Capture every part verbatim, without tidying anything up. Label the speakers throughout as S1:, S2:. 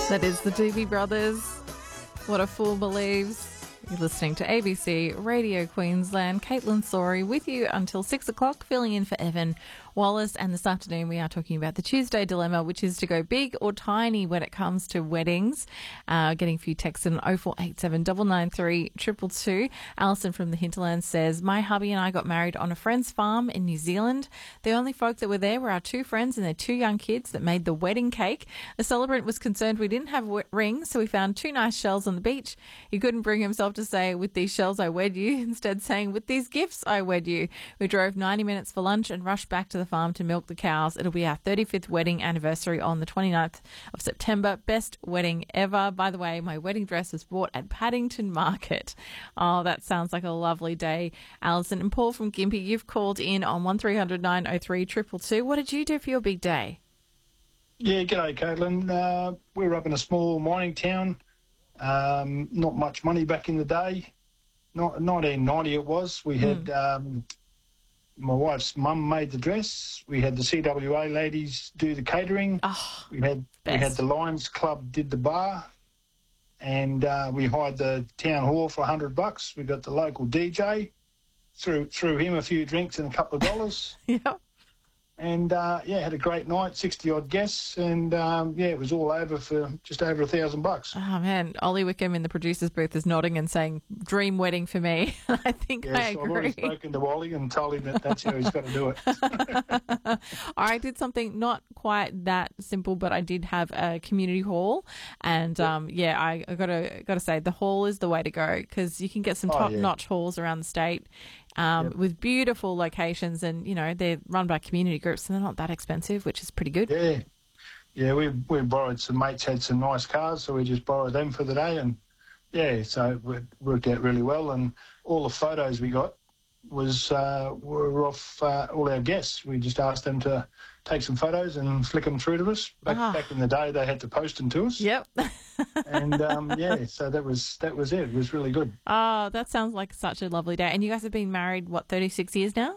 S1: That is the Doobie Brothers. What a Fool Believes. You're listening to A B C Radio Queensland. Caitlin Sorey with you until six o'clock, filling in for Evan Wallace. And this afternoon we are talking about the Tuesday dilemma, which is to go big or tiny when it comes to weddings. Uh, getting a few texts on oh four eight seven, nine nine three, two two two. Alison from the Hinterland says, my hubby and I got married on a friend's farm in New Zealand. The only folk that were there were our two friends and their two young kids that made the wedding cake. The celebrant was concerned we didn't have w- rings, so we found two nice shells on the beach. He couldn't bring himself to say, with these shells I wed you, instead saying, with these gifts I wed you. We drove ninety minutes for lunch and rushed back to the farm to milk the cows. It'll be our thirty-fifth wedding anniversary on the twenty-ninth of September. Best wedding ever. By the way, my wedding dress was bought at Paddington Market. Oh, that sounds like a lovely day. Alison and Paul from Gympie, you've called in on one three hundred, nine oh three, two two two. What did you do for your big day?
S2: Yeah, g'day, Caitlin. Uh, we were up in a small mining town. Um, not much money back in the day. Not nineteen ninety it was. We had
S1: Mm.
S2: um, my wife's mum made the dress. We had the C W A ladies do the catering.
S1: Oh,
S2: we had
S1: best.
S2: we had the Lions Club did the bar, and uh, we hired the town hall for a hundred bucks. We got the local D J, threw threw him a few drinks and a couple of dollars.
S1: yeah.
S2: And, uh, yeah, had a great night, sixty-odd guests, and, um, yeah, it was all over for just over a thousand bucks.
S1: Oh, man. Ollie Wickham in the producer's booth is nodding and saying, dream wedding for me. I think
S2: Yes,
S1: I
S2: I've already
S1: agree.
S2: spoken to Ollie and told him that that's how he's got to do it.
S1: I did something not quite that simple, but I did have a community hall. And, um, yeah, I, I got to got to say, the hall is the way to go because you can get some
S2: Oh, yeah.
S1: top-notch halls around the state. Um,
S2: Yep.
S1: with beautiful locations and, you know, they're run by community groups and they're not that expensive, which is pretty good.
S2: Yeah. Yeah, we we borrowed some mates, had some nice cars, so we just borrowed them for the day. And, yeah, so it worked out really well. And all the photos we got was uh, were off uh, all our guests. We just asked them to take some photos and flick them through to us. Back,
S1: Ah.
S2: back in the day, they had to post them to us.
S1: Yep.
S2: And, um, yeah, so that was that was it. It was really good.
S1: Oh, that sounds like such a lovely day. And you guys have been married, what, thirty-six years now?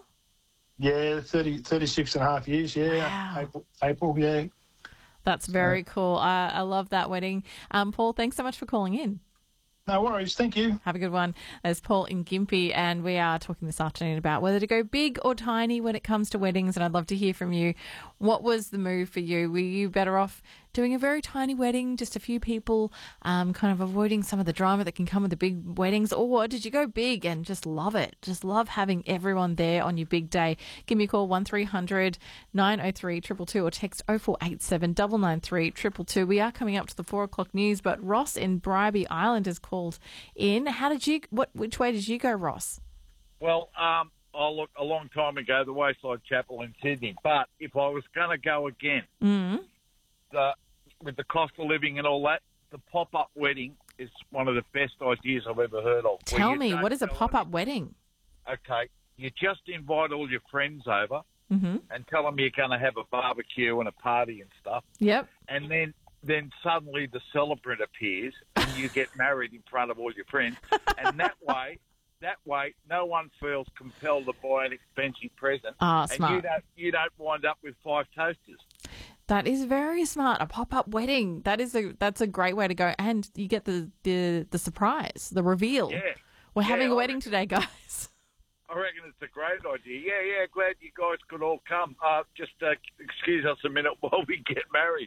S2: Yeah, thirty, thirty-six and a half years, yeah.
S1: Wow.
S2: April, April, yeah.
S1: That's very cool. I, I love that wedding. Um, Paul, thanks so much for calling in.
S2: No worries, thank you.
S1: Have a good one. There's Paul in Gympie, and we are talking this afternoon about whether to go big or tiny when it comes to weddings, and I'd love to hear from you. What was the move for you? Were you better off doing a very tiny wedding, just a few people, um, kind of avoiding some of the drama that can come with the big weddings, or did you go big and just love it? Just love having everyone there on your big day. Give me a call, one three hundred, nine oh three, two two two, or text oh four eight seven, nine nine three, two two two. We are coming up to the four o'clock news, but Ross in Bribie Island has called in. How did you, what, which way did you go, Ross?
S3: Well, um, oh, look, a long time ago, the Wayside Chapel in Sydney. But if I was going to go again,
S1: Mm.
S3: the, with the cost of living and all that, the pop-up wedding is one of the best ideas I've ever heard of. where
S1: Tell
S3: you
S1: me,
S3: don't
S1: what is a
S3: go
S1: pop-up wedding?
S3: on- Okay, you just invite all your friends over
S1: Mm-hmm.
S3: and tell them you're going to have a barbecue and a party and stuff.
S1: Yep.
S3: And then, then suddenly the celebrant appears and you get married in front of all your friends. And that way, that way, no one feels compelled to buy an expensive present.
S1: Ah,
S3: and
S1: smart.
S3: you don't, you don't wind up with five toasters.
S1: That is very smart. A pop-up wedding. That is a that's a great way to go, and you get the the, the surprise, the reveal.
S3: Yeah.
S1: We're
S3: Yeah,
S1: having a
S3: I
S1: wedding
S3: reckon-
S1: today, guys.
S3: I reckon it's a great idea. Yeah, yeah, glad you guys could all come. Uh, just uh, excuse us a minute while we get married.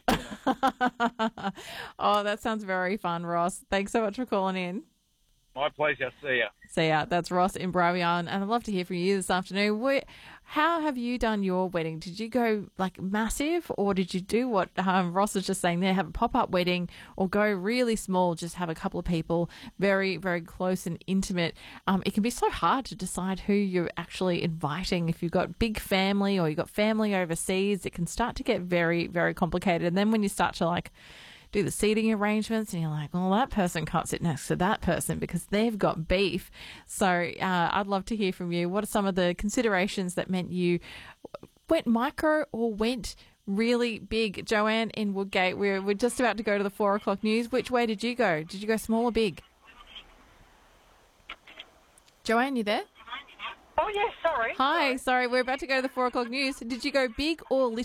S1: Oh, that sounds very fun, Ross. Thanks so much for calling in.
S3: My pleasure. See ya.
S1: See ya. That's Ross in Bribie Island, and I'd love to hear from you this afternoon. Where, how have you done your wedding? Did you go like massive, or did you do what um, Ross was just saying there, have a pop-up wedding, or go really small, just have a couple of people, very, very close and intimate? Um, it can be so hard to decide who you're actually inviting. If you've got big family or you've got family overseas, it can start to get very, very complicated. And then when you start to like do the seating arrangements and you're like, well, that person can't sit next to that person because they've got beef. So uh, I'd love to hear from you. What are some of the considerations that meant you went micro or went really big? Joanne in Woodgate, we're, we're just about to go to the four o'clock news. Which way did you go? Did you go small or big? Joanne, you there?
S4: Oh, yes, sorry.
S1: Hi, sorry, we're about to go to the four o'clock news. Did you go big or little?